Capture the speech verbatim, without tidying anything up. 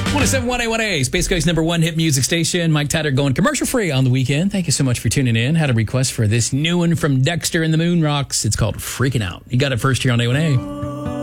one oh seven point one A one A, Space Coast's number one hit music station. Mike Tatter going commercial free on the weekend. Thank you so much for tuning in. Had a request for this new one from Dexter and the Moon Rocks. It's called Freaking Out. You got it first here on A one A.